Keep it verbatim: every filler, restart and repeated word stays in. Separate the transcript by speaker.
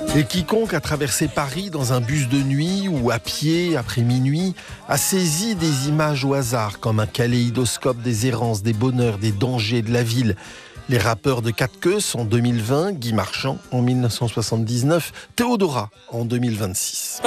Speaker 1: Et quiconque a traversé Paris dans un bus de nuit ou à pied après minuit a saisi des images au hasard comme un kaléidoscope des errances, des bonheurs, des dangers de la ville. Les rappeurs de Quatre Queues en deux mille vingt, Guy Marchand en mille neuf cent soixante-dix-neuf, Théodora en deux mille vingt-six.